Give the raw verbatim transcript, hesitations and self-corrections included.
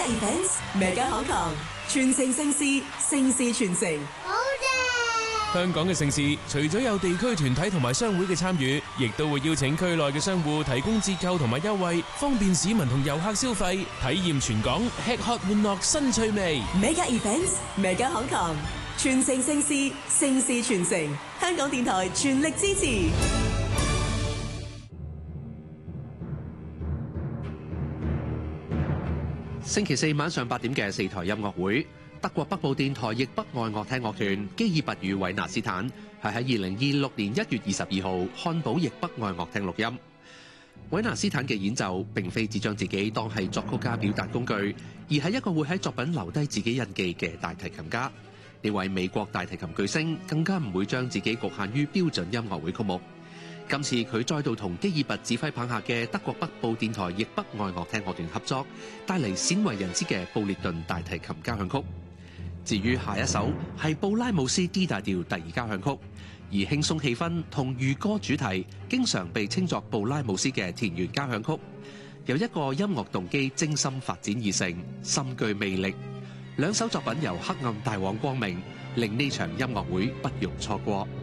Mega Events，Mega 康強，傳承盛事，盛事傳承。 好正！ 香港嘅盛事，除咗有地區團體同埋商會嘅參與，亦都會邀請區內嘅商戶提供折扣同埋優惠，方便市民同遊客消費，體驗全港吃喝玩樂新趣味。 Mega Events，Mega 康強，傳承盛事，盛事傳承。香港電台全力支持。 星期四晚上八點嘅四台音樂會，德國北部電台亦北愛樂廳樂團基爾拔與韋納斯坦係喺二零二六年一月二十二號漢堡亦北愛樂廳錄音。韋納斯坦嘅演奏並非只將自己當係作曲家表達工具，而係一個會喺作品留低自己印記嘅大提琴家。呢位美國大提琴巨星更加唔會將自己局限於標準音樂會曲目。今次佢再度同基爾拔指揮棒下嘅德國北部電台亦北愛樂廳樂團合作，帶嚟鮮為人知嘅布列頓大提琴交響曲。至於下一首係布拉姆斯 D 大調第二交響曲，而輕鬆氣氛同預歌主題經常被稱作布拉姆斯嘅田園交響曲，由一個音樂動機精心發展而成，深具魅力。兩首作品由黑暗帶往光明，令呢場音樂會不容錯過。